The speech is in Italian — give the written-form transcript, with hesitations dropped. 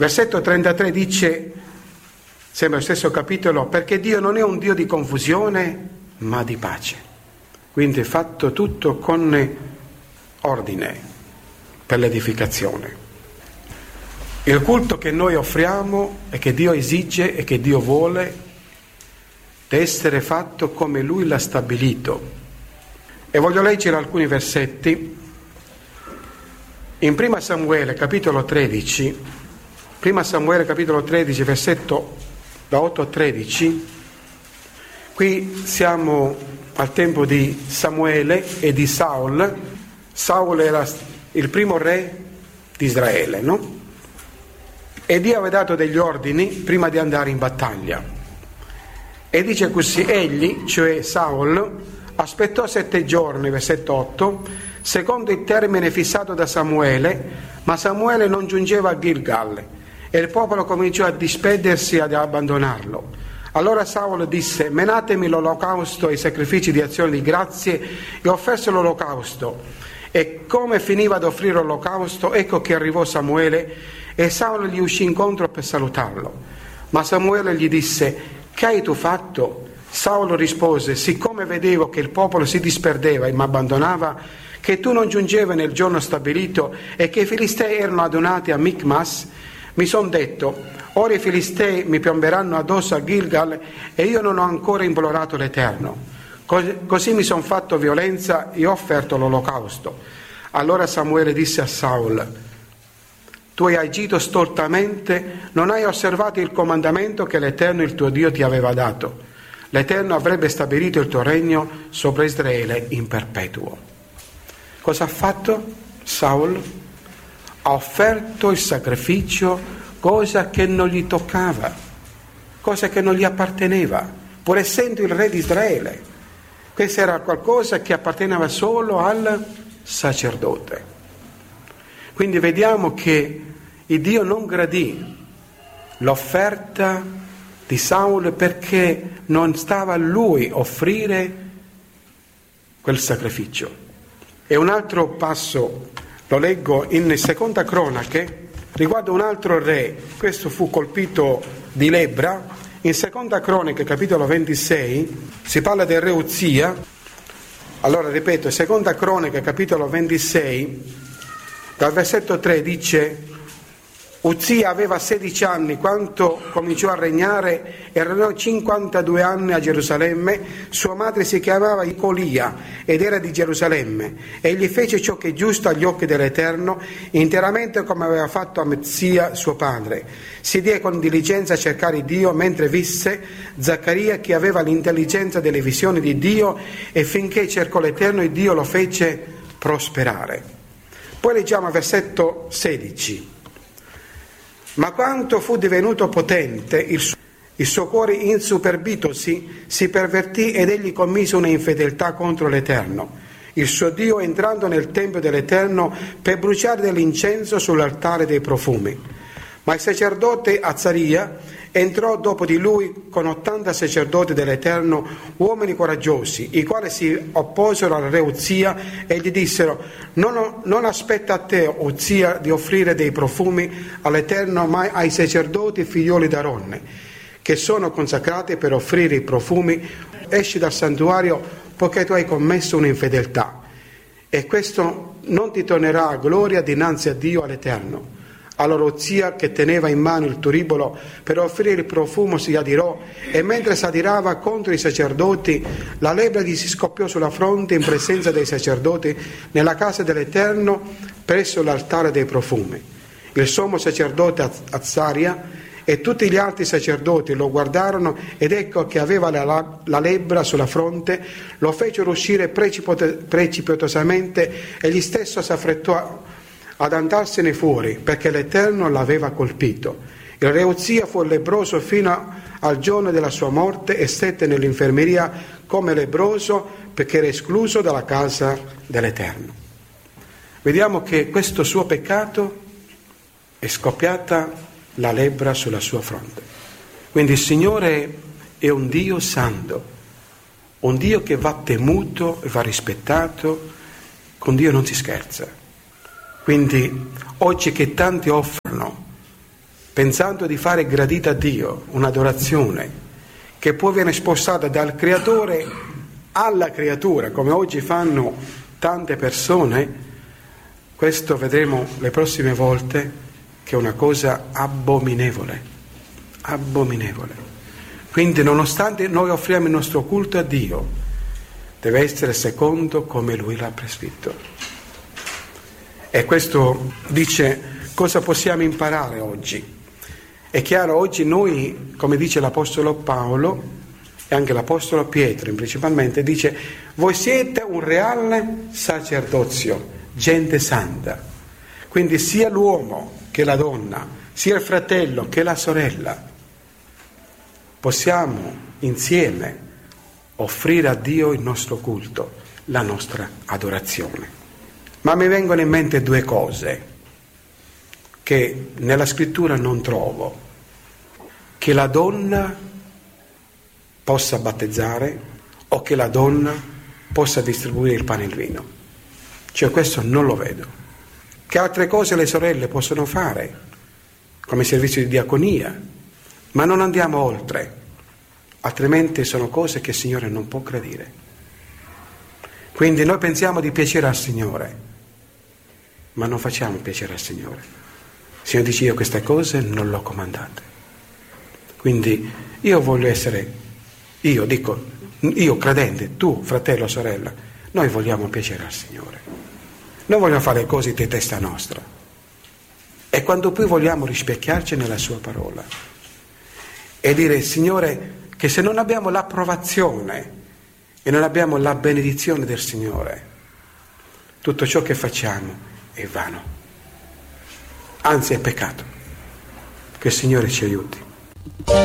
Versetto 33 dice, sembra lo stesso capitolo, perché Dio non è un Dio di confusione, ma di pace. Quindi è fatto tutto con ordine per l'edificazione. Il culto che noi offriamo e che Dio esige e che Dio vuole deve essere fatto come Lui l'ha stabilito. E voglio leggere alcuni versetti. In 1 Samuele capitolo 13, 1 Samuele capitolo 13 versetto da 8 a 13, qui siamo al tempo di Samuele e di Saul. Saul era il primo re di Israele, no? E Dio aveva dato degli ordini prima di andare in battaglia. E dice così, egli, cioè Saul, aspettò 7 giorni, versetto 8, secondo il termine fissato da Samuele, ma Samuele non giungeva a Gilgal e il popolo cominciò a dispedersi e ad abbandonarlo. Allora Saul disse, menatemi l'olocausto e i sacrifici di azione di grazie, e offerse l'olocausto. E come finiva ad offrire l'olocausto, ecco che arrivò Samuele e Saul gli uscì incontro per salutarlo. Ma Samuele gli disse, che hai tu fatto? Saul rispose, siccome vedevo che il popolo si disperdeva e mi abbandonava, che tu non giungevi nel giorno stabilito e che i Filistei erano adunati a Micmas, mi son detto, ora i Filistei mi piomberanno addosso a Gilgal e io non ho ancora implorato l'Eterno. Così mi son fatto violenza e ho offerto l'olocausto. Allora Samuele disse a Saul, tu hai agito stoltamente, non hai osservato il comandamento che l'Eterno il tuo Dio ti aveva dato. L'Eterno avrebbe stabilito il tuo regno sopra Israele in perpetuo. Cosa ha fatto Saul? Ha offerto il sacrificio, cosa che non gli toccava, cosa che non gli apparteneva, pur essendo il re di Israele. Questo era qualcosa che apparteneva solo al sacerdote. Quindi vediamo che il Dio non gradì l'offerta di Saul perché non stava a lui offrire quel sacrificio. E un altro passo lo leggo in Seconda Cronache, riguarda un altro re, questo fu colpito di lebbra. In Seconda Cronache capitolo 26 si parla del re Uzia. Allora ripeto, Seconda Cronache capitolo 26 dal versetto 3 dice, Uzia aveva 16 anni quando cominciò a regnare e regnò 52 anni a Gerusalemme. Sua madre si chiamava Icolia ed era di Gerusalemme. Egli fece ciò che è giusto agli occhi dell'Eterno, interamente come aveva fatto Amazia suo padre. Si diede con diligenza a cercare Dio mentre visse Zaccaria, che aveva l'intelligenza delle visioni di Dio, e finché cercò l'Eterno il Dio lo fece prosperare. Poi leggiamo versetto 16. Ma quanto fu divenuto potente, il suo cuore insuperbitosi si pervertì ed egli commise una infedeltà contro l'Eterno, il suo Dio, entrando nel tempio dell'Eterno per bruciare dell'incenso sull'altare dei profumi. Ma il sacerdote Azzaria entrò dopo di lui con 80 sacerdoti dell'Eterno, uomini coraggiosi, i quali si opposero al re Uzia e gli dissero, non aspetta a te, Uzia, di offrire dei profumi all'Eterno, ma ai sacerdoti figlioli d'Aaronne, che sono consacrati per offrire i profumi. Esci dal santuario, poiché tu hai commesso un'infedeltà, e questo non ti tornerà a gloria dinanzi a Dio, all'Eterno. Allora Uzia, che teneva in mano il turibolo per offrire il profumo, si adirò, e mentre si adirava contro i sacerdoti, la lebbra gli si scoppiò sulla fronte in presenza dei sacerdoti nella casa dell'Eterno presso l'altare dei profumi. Il sommo sacerdote Azzaria e tutti gli altri sacerdoti lo guardarono, ed ecco che aveva la lebbra sulla fronte, lo fecero uscire precipitosamente, e egli stesso si affrettò ad andarsene fuori, perché l'Eterno l'aveva colpito. Il re Uzia fu lebbroso fino al giorno della sua morte e stette nell'infermeria come lebbroso, perché era escluso dalla casa dell'Eterno. Vediamo che questo suo peccato è scoppiata la lebbra sulla sua fronte. Quindi il Signore è un Dio santo, un Dio che va temuto e va rispettato. Con Dio non si scherza. Quindi oggi che tanti offrono pensando di fare gradita a Dio, un'adorazione che poi viene spostata dal creatore alla creatura, come oggi fanno tante persone, questo vedremo le prossime volte che è una cosa abominevole. Quindi nonostante noi offriamo il nostro culto a Dio, deve essere secondo come Lui l'ha prescritto. E questo dice cosa possiamo imparare oggi. È chiaro, oggi noi, come dice l'Apostolo Paolo e anche l'Apostolo Pietro principalmente, dice: voi siete un reale sacerdozio, gente santa. Quindi sia l'uomo che la donna, sia il fratello che la sorella, possiamo insieme offrire a Dio il nostro culto, la nostra adorazione. Ma mi vengono in mente due cose che nella scrittura non trovo: che la donna possa battezzare o che la donna possa distribuire il pane e il vino. Cioè questo non lo vedo. Che altre cose le sorelle possono fare, come servizio di diaconia, ma non andiamo oltre, altrimenti sono cose che il Signore non può gradire. Quindi noi pensiamo di piacere al Signore, ma non facciamo piacere al Signore. Il Signore dice: io queste cose non l'ho comandate. Quindi io voglio essere, io credente, tu fratello o sorella, noi vogliamo piacere al Signore. Noi vogliamo fare cose di testa nostra. E quando poi vogliamo rispecchiarci nella sua parola e dire: Signore, che se non abbiamo l'approvazione e non abbiamo la benedizione del Signore, tutto ciò che facciamo è vano, anzi è peccato. Che il Signore ci aiuti.